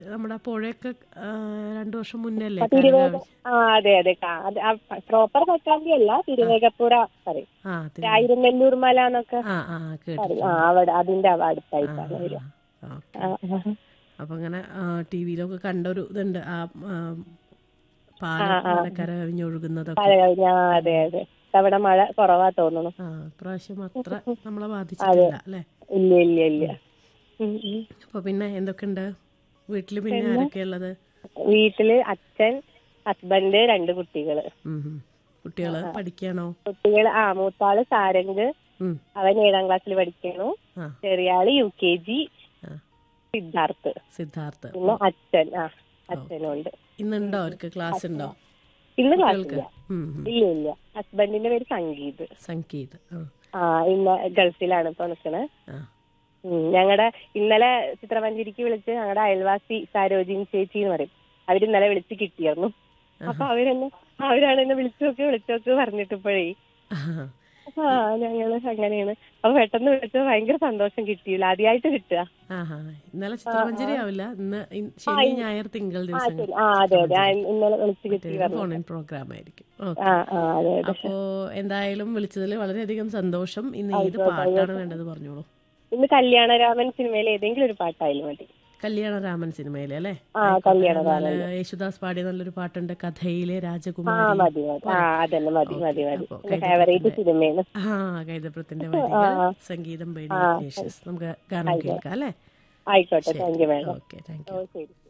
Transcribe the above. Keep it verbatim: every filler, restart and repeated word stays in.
നമ്മുടെ പുഴയൊക്കെ ആ, രണ്ടു വർഷം മുന്നേ അല്ലേ ആ, തിരുവേഗ കരകവിഞ്ഞ്? ആ അതെ അതെ കാ- അത് പ്രോപ്പർ പട്ടാമ്പി അല്ല, ആ തിരുവേഗപ്പുറ പറയും. ആ തിരുവേ ആയിരനെല്ലൂർ മല എന്നൊക്കെ ആ ആ പറയും. ആ കേട്ടിട്ടുണ്ട്. അവിടെ അതിന്റെ അവ ആ അടുത്തായിട്ടാണ് വരിക. ആ ആ, ഓക്കെ. ആ, അപ്പം അങ്ങനെ ടി വിയിലൊക്കെ കണ്ട ഒരു ഇതുണ്ട് ആ ആ, ആ, പാലം ആ. ഇങ്ങനെ കരകവിഞ്ഞൊഴുകുന്നതൊക്കെ. മഴ കഴിഞ്ഞ ആ, അതെ ഉം. അതെ. അവിടെ മഴ കുറവാ തോന്നുന്നു. ആ പ്രാവശ്യം അത്ര നമ്മളെ അതെ. ബാധിച്ചിട്ടില്ല അല്ലേ? ഇല്ല ഇല്ല ഇല്ല. ഉം. ഉം, ഉം. അപ്പോൾ പിന്നെ എന്തൊക്കെയുണ്ട് വീട്ടിൽ പിന്നെ പിന്നെ ആരൊക്കെയുള്ളത്? വീട്ടില് അച്ഛൻ, ഹസ്ബൻഡ്, രണ്ട് കുട്ടികള്. കുട്ടികൾ ആ, ആ. പഠിക്കുകയാണോ? കുട്ടികൾ ആ മൂത്താള് സാരംഗ്, ഉം. അവൻ ഏഴാം ക്ലാസ്സിൽ പഠിക്കണു. ആ ചെറിയ ആള് യു കെ ജി, ആ സിദ്ധാർത്ഥ്. സിദ്ധാർത്ഥ്. പിന്നെ ഓ അച്ഛൻ ആ അച്ഛനും ഓക്കെ. ഉണ്ട്. ഉം, ഇന്നുണ്ടോ ഉം. അവർക്ക് ക്ലാസ് ഉണ്ടോ അച്ഛൻ ഇന്ന് കുട്ടികൾക്ക്? ക്ലാസ്സില്ല. ഉം, ഉം. ഇല്ല ഇല്ല. ഹസ്ബൻഡിന്റെ പേര് സംഗീത്. സംഗീത്. ആ ആ ഇന്ന് ഗൾഫിലാണ് ഇപ്പൊ നിൽക്കണേ. ആ ഞങ്ങളുടെ ഇന്നലെ ചിത്രമഞ്ചേരിക്ക് വിളിച്ച് ഞങ്ങളുടെ അയൽവാസി സരോജിനി ചേച്ചി എന്ന് പറയും. അവര് ഇന്നലെ വിളിച്ച് കിട്ടിയിരുന്നു. അപ്പൊ ആഹാ. അവരെന്നെ അവരാണ് എന്നെ വിളിച്ചു നോക്ക് വിളിച്ചു നോക്ക് പറഞ്ഞിട്ടിപ്പോഴേ. ആഹാ. ആ ഇ- ഞങ്ങള് അങ്ങനെയാണ്. അപ്പൊ പെട്ടെന്ന് വിളിച്ചത് ഭയങ്കര സന്തോഷം. കിട്ടിയില്ല, ആദ്യമായിട്ട് കിട്ടുക. ആഹാ. ഇന്നലെ ആ, ആ. ചിത്രമഞ്ചേരി ആവില്ല, ഇന്ന് ഇൻ- ആ ശനി ഇ- ഞായർ തിങ്കൾ ആ ദിവസങ്ങൾ ശരി. ആ അതെ അതെ. ആ, ചിത്രമഞ്ചേരിക്ക്. ഇന്നലെ വിളിച്ച് കിട്ടി മറ്റേതിന് ഫോൺ പറഞ്ഞിട്ട്. ഇൻ പ്രോഗ്രാം ആയിരിക്കും. ആ ഓക്കെ. ആ അതെ അതെ. അപ്പോൾ എന്തായാലും വിളിച്ചതിൽ വളരെയധികം സന്തോഷം. ഇന്ന് ഏത് ആയിക്കോട്ടെ പാട്ടാണ് ആയിക്കോട്ടെ. വേണ്ടത് പറഞ്ഞോളൂ. ഇന്ന് കല്യാണരാമൻ സിനിമയിലെ ഏതെങ്കിലും ഒരു പാട്ടായാലും മതി. കല്യാണരാമൻ സിനിമയിലെ അല്ലേ? ആ ആയിക്കോട്ടെ. എന്നാൽ കല്യാണരാമന്റെ. യേശുദാസ് പാടിയ നല്ലൊരു പാട്ടുണ്ട്, കഥയിലെ ആ രാജകുമാരി. മതി മതി. ആ പോരെ? അതന്നെ മതി ഓക്കെ. മതി മതി. അപ്പോൾ എന്റെ ഫേവറേറ്റ് കൈതപ്രത്തിൻ്റെ സിനിമയാണ്. ആ കൈതപ്രത്തിൻ്റെ ആ വരികൾ, സംഗീതം ആ ബേണി ആ ഇഗ്നേഷ്യസ്. നമുക്ക് ഗാനം ആയിക്കോട്ടെ കേൾക്കാം അല്ലേ? ആയിക്കോട്ടെ. ശരി. Thank you madam. Okay. Thank oh U. ശരി.